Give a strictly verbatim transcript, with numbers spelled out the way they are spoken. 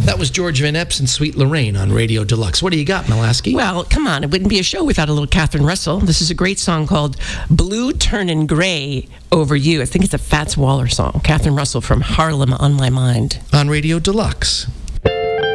That was George Van Epps and Sweet Lorraine on Radio Deluxe. What do you got, Mulaski? Well, come on. It wouldn't be a show without a little Catherine Russell. This is a great song called Blue Turnin' Gray Over You. I think it's a Fats Waller song. Catherine Russell from Harlem on My Mind. On Radio Deluxe.